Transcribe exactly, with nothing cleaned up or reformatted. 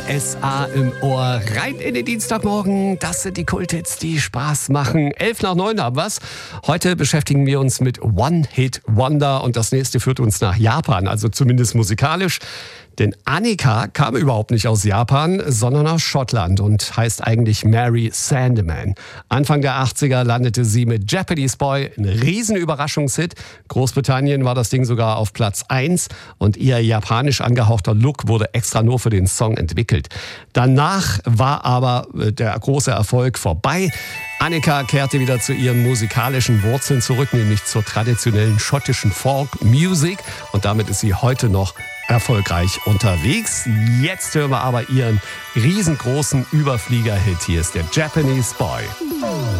S A im Ohr. Rein in den Dienstagmorgen. Das sind die Kulthits, die Spaß machen. Elf nach neun haben wir's. Heute beschäftigen wir uns mit One-Hit-Wonder und das nächste führt uns nach Japan, also zumindest musikalisch. Denn Annika kam überhaupt nicht aus Japan, sondern aus Schottland und heißt eigentlich Mary Sandeman. Anfang der achtziger landete sie mit Japanese Boy, ein Riesenüberraschungshit. Großbritannien war das Ding sogar auf Platz eins und ihr japanisch angehauchter Look wurde extra nur für den Song entwickelt. Danach war aber der große Erfolg vorbei. Annika kehrte wieder zu ihren musikalischen Wurzeln zurück, nämlich zur traditionellen schottischen Folk-Music und damit ist sie heute noch erfolgreich unterwegs. Jetzt hören wir aber ihren riesengroßen Überflieger-Hit. Hier ist der Japanese Boy.